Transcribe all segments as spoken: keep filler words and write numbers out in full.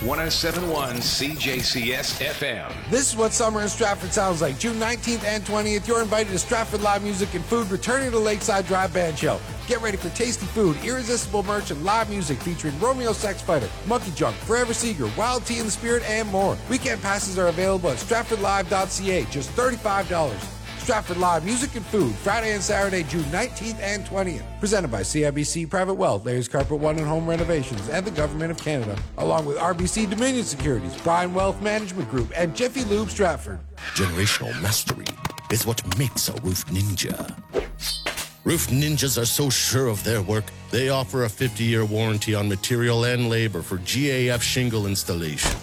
one oh seven point one C J C S F M. This is what summer in Stratford sounds like. June nineteenth and twentieth, you're invited to Stratford Live Music and Food, returning to Lakeside Drive Band Show. Get ready for tasty food, irresistible merch, and live music featuring Romeo Sex Fighter, Monkey Junk, Forever Seeger, Wild Tea in the Spirit, and more. Weekend passes are available at stratford live dot c a, just thirty-five dollars. Stratford Live Music and Food, Friday and Saturday, June nineteenth and twentieth. Presented by C I B C Private Wealth, Larry's Carpet One and Home Renovations, and the Government of Canada, along with R B C Dominion Securities, Prime Wealth Management Group, and Jiffy Lube Stratford. Generational mastery is what makes a roof ninja. Roof ninjas are so sure of their work, they offer a fifty-year warranty on material and labor for G A F shingle installations.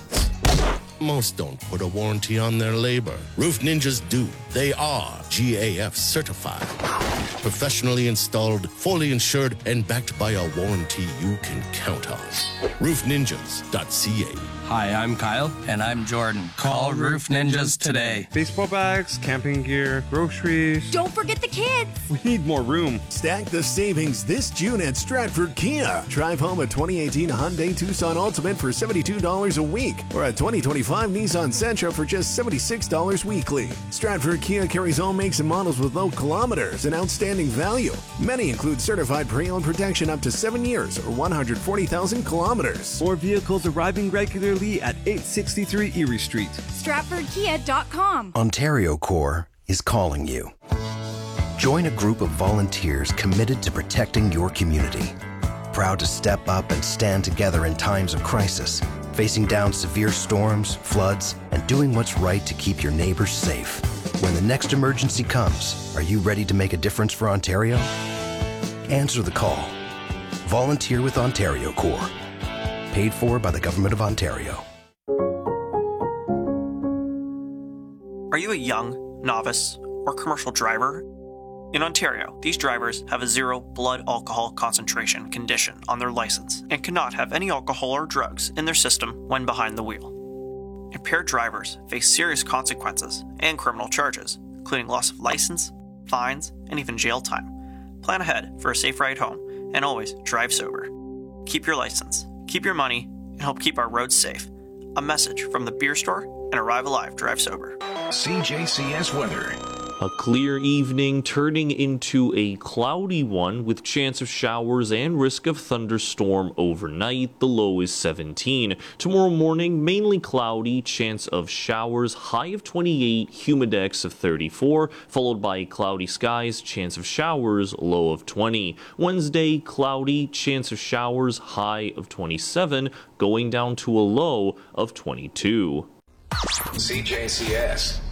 Most don't put a warranty on their labor. Roof ninjas do. They are G A F certified. Professionally installed, fully insured, and backed by a warranty you can count on. roof ninjas dot c a. Hi, I'm Kyle. And I'm Jordan. Call Roof Ninjas today. Baseball bags, camping gear, groceries. Don't forget the kids. We need more room. Stack the savings this June at Stratford Kia. Drive home a twenty eighteen Hyundai Tucson Ultimate for seventy-two dollars a week, or a twenty twenty-five Nissan Sentra for just seventy-six dollars weekly. Stratford Kia carries all makes and models with low kilometers and outstanding value. Many include certified pre-owned protection up to seven years or one hundred forty thousand kilometers. More vehicles arriving regularly at eight sixty-three Erie Street. Stratford Kia dot com. Ontario Corps is calling you. Join a group of volunteers committed to protecting your community. Proud to step up and stand together in times of crisis, facing down severe storms, floods, and doing what's right to keep your neighbors safe. When the next emergency comes, are you ready to make a difference for Ontario? Answer the call. Volunteer with Ontario Corps. Paid for by the Government of Ontario. Are you a young, novice, or commercial driver? In Ontario, these drivers have a zero blood alcohol concentration condition on their license and cannot have any alcohol or drugs in their system when behind the wheel. Impaired drivers face serious consequences and criminal charges, including loss of license, fines, and even jail time. Plan ahead for a safe ride home and always drive sober. Keep your license, keep your money, and help keep our roads safe. A message from the Beer Store and Arrive Alive Drive Sober. C J C S weather. A clear evening turning into a cloudy one with chance of showers and risk of thunderstorm overnight. The low is seventeen. Tomorrow morning, mainly cloudy, chance of showers, high of twenty-eight, humidex of thirty-four, followed by cloudy skies, chance of showers, low of twenty. Wednesday, cloudy, chance of showers, high of twenty-seven, going down to a low of twenty-two. C J C S